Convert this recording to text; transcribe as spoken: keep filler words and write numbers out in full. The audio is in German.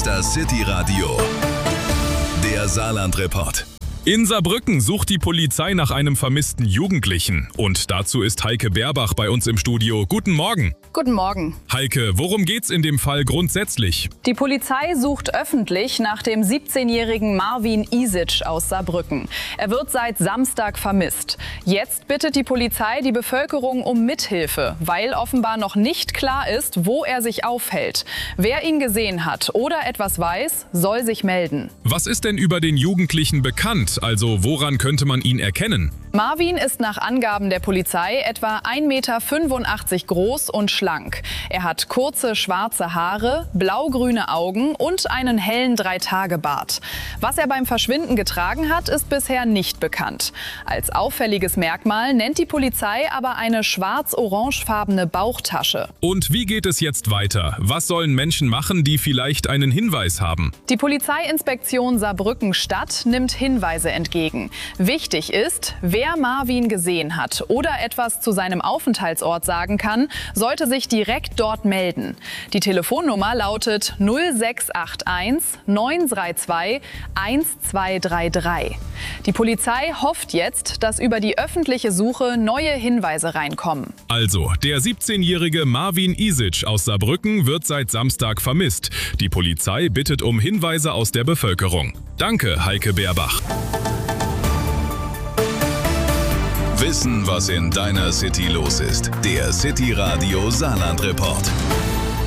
ist das City Radio, der Saarland-Report. In Saarbrücken sucht die Polizei nach einem vermissten Jugendlichen. Und dazu ist Heike Berbach bei uns im Studio. Guten Morgen. Guten Morgen. Heike, worum geht's in dem Fall grundsätzlich? Die Polizei sucht öffentlich nach dem siebzehnjährigen Marvin Isic aus Saarbrücken. Er wird seit Samstag vermisst. Jetzt bittet die Polizei die Bevölkerung um Mithilfe, weil offenbar noch nicht klar ist, wo er sich aufhält. Wer ihn gesehen hat oder etwas weiß, soll sich melden. Was ist denn über den Jugendlichen bekannt? Also woran könnte man ihn erkennen? Marvin ist nach Angaben der Polizei etwa ein Meter fünfundachtzig groß und schlank. Er hat kurze schwarze Haare, blaugrüne Augen und einen hellen Drei-Tage-Bart. Was er beim Verschwinden getragen hat, ist bisher nicht bekannt. Als auffälliges Merkmal nennt die Polizei aber eine schwarz-orangefarbene Bauchtasche. Und wie geht es jetzt weiter? Was sollen Menschen machen, die vielleicht einen Hinweis haben? Die Polizeiinspektion Saarbrücken-Stadt nimmt Hinweise entgegen. Wichtig ist, wer Wer Marvin gesehen hat oder etwas zu seinem Aufenthaltsort sagen kann, sollte sich direkt dort melden. Die Telefonnummer lautet null sechs acht eins neun drei zwei eins zwei drei drei. Die Polizei hofft jetzt, dass über die öffentliche Suche neue Hinweise reinkommen. Also, der siebzehnjährige Marvin Isic aus Saarbrücken wird seit Samstag vermisst. Die Polizei bittet um Hinweise aus der Bevölkerung. Danke, Heike Berbach. Wissen, was in deiner City los ist. Der City Radio Saarland-Report.